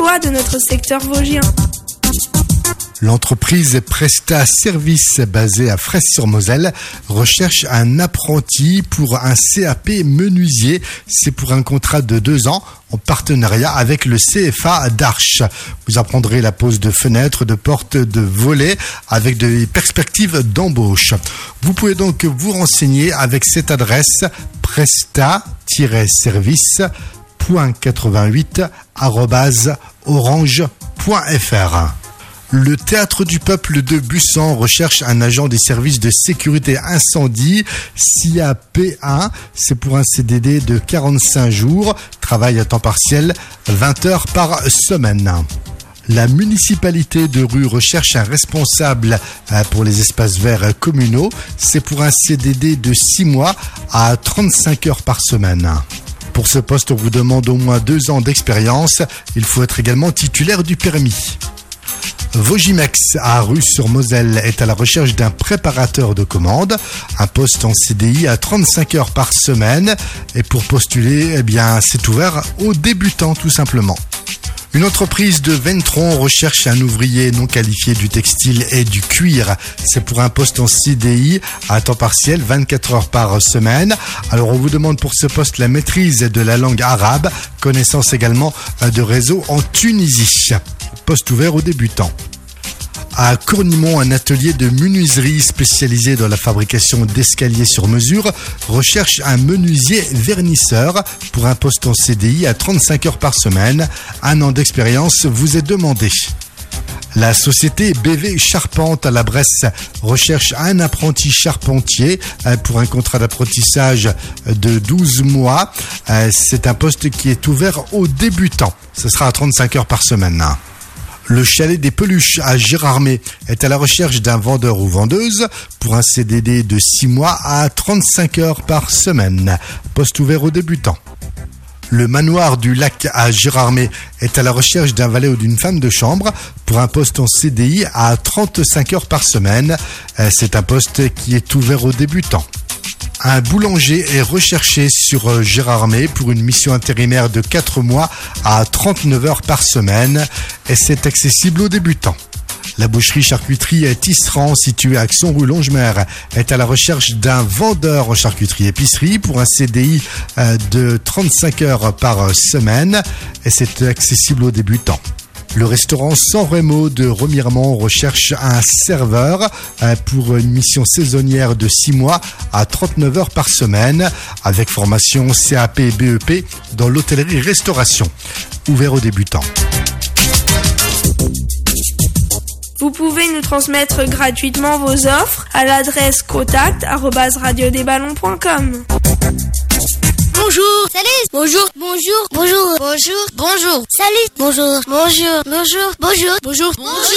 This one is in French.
l'emploi de notre secteur vosgien. L'entreprise Presta Service, basée à Fraisse-sur-Moselle, recherche un apprenti pour un CAP menuisier. C'est pour un contrat de 2 ans en partenariat avec le CFA d'Arches. Vous apprendrez la pose de fenêtres, de portes, de volets avec des perspectives d'embauche. Vous pouvez donc vous renseigner avec cette adresse presta-service.88@orange.fr. Le Théâtre du Peuple de Bussan recherche un agent des services de sécurité incendie, CAP1. C'est pour un CDD de 45 jours, travail à temps partiel, 20 heures par semaine. La municipalité de Rue recherche un responsable pour les espaces verts communaux. C'est pour un CDD de 6 mois à 35 heures par semaine. Pour ce poste, on vous demande au moins 2 ans d'expérience. Il faut être également titulaire du permis. Vogimex à Rue-sur-Moselle est à la recherche d'un préparateur de commandes, un poste en CDI à 35 heures par semaine. Et pour postuler, c'est ouvert aux débutants tout simplement. Une entreprise de Ventron recherche un ouvrier non qualifié du textile et du cuir. C'est pour un poste en CDI à temps partiel, 24 heures par semaine. Alors on vous demande pour ce poste la maîtrise de la langue arabe, connaissance également de réseau en Tunisie. Poste ouvert aux débutants. À Cournimont, un atelier de menuiserie spécialisé dans la fabrication d'escaliers sur mesure recherche un menuisier vernisseur pour un poste en CDI à 35 heures par semaine. 1 an d'expérience vous est demandé. La société BV Charpente à la Bresse recherche un apprenti charpentier pour un contrat d'apprentissage de 12 mois. C'est un poste qui est ouvert aux débutants. Ce sera à 35 heures par semaine. Le chalet des Peluches à Gérardmer est à la recherche d'un vendeur ou vendeuse pour un CDD de 6 mois à 35 heures par semaine. Poste ouvert aux débutants. Le manoir du lac à Gérardmer est à la recherche d'un valet ou d'une femme de chambre pour un poste en CDI à 35 heures par semaine. C'est un poste qui est ouvert aux débutants. Un boulanger est recherché sur Gérardmer pour une mission intérimaire de 4 mois à 39 heures par semaine et c'est accessible aux débutants. La boucherie-charcuterie Tisserand, située à Axon rue Longemer, est à la recherche d'un vendeur en charcuterie-épicerie pour un CDI de 35 heures par semaine et c'est accessible aux débutants. Le restaurant San Remo de Remiremont recherche un serveur pour une mission saisonnière de 6 mois à 39 heures par semaine avec formation CAP et BEP dans l'hôtellerie-restauration. Ouvert aux débutants. Vous pouvez nous transmettre gratuitement vos offres à l'adresse contact@radiodesballons.com. Bonjour, salut, bonjour, bonjour, bonjour, bonjour, bonjour, salut, bonjour, bonjour, bonjour, bonjour, bonjour, bonjour.